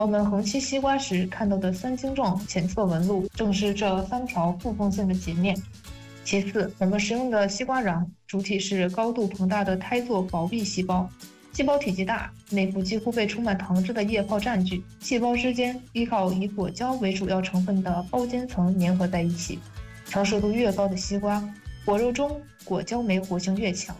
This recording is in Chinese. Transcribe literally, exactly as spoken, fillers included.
我们横切西瓜时看到的三晶状浅色纹路，正是这三条附缝性的截面。其次，我们食用的西瓜瓤主体是高度膨大的胎座薄壁细胞，细胞体积大，内部几乎被充满糖汁的液泡占据，细胞之间依靠以果胶为主要成分的包间层粘合在一起。成熟度越高的西瓜，果肉中果胶酶活性越强，